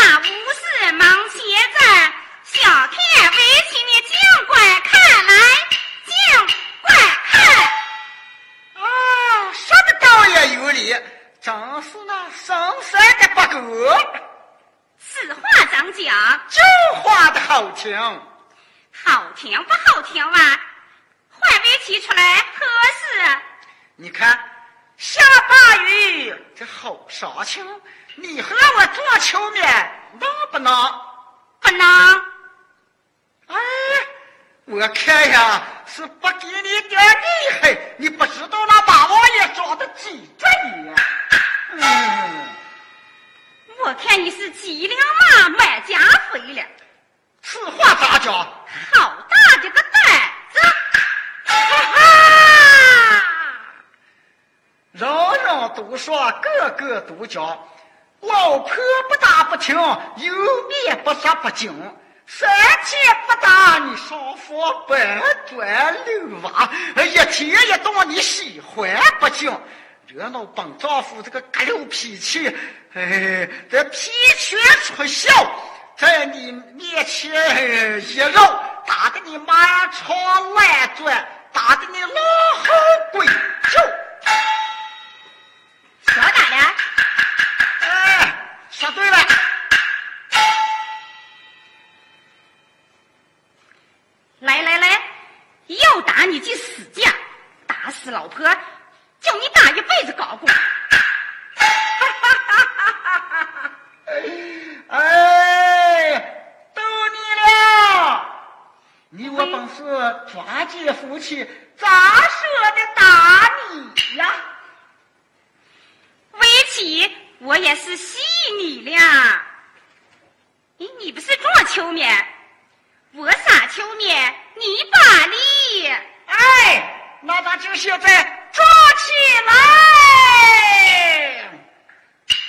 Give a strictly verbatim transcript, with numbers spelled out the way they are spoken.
那无事忙歇着，小看围棋的尽管看来，尽管看。 啊，说的倒也有理，真是那深深的不够。 此话怎讲？ 就话的好听， 好听不好听哇？换围棋出来合适？ 你看下大雨，这好杀青，你和我做球面能不能？ 不能。 哎，我看呀是不给你点厉害，你不知道那大王爷装的挤着你。嗯， 我看你是几两马买加肥了。 此话咋讲？ 好大的个胆子！哈哈！ 人人都说，个个都讲，老婆不打不听，油面不杀不精，三天不打你上房搬砖溜瓦，一天一动你喜欢不精。惹恼本丈夫这个嘎溜脾气，哎，这脾气出笑，在你面前一绕，打得你满床乱转，打得你狼嚎鬼叫。 说咋了？ 哎，说对了。 来来来，要打你就死架，打死老婆，叫你打一辈子高工。 哎，逗你了！你我本是团结夫妻，咋舍得打你呀？ 围棋我也是戏你了。你你不是撞球面，我撒球面，你把力。 哎，那咱就现在撞起来！